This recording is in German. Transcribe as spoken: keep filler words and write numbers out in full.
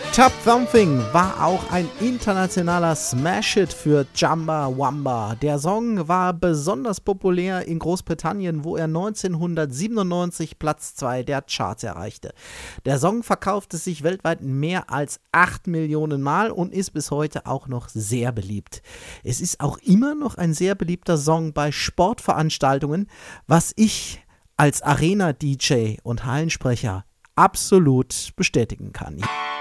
Top Thumping war auch ein internationaler Smash-Hit für Jamba Wamba. Der Song war besonders populär in Großbritannien, wo er neunzehnhundertsiebenundneunzig Platz zwei der Charts erreichte. Der Song verkaufte sich weltweit mehr als acht Millionen Mal und ist bis heute auch noch sehr beliebt. Es ist auch immer noch ein sehr beliebter Song bei Sportveranstaltungen, was ich als Arena-D J und Hallensprecher absolut bestätigen kann.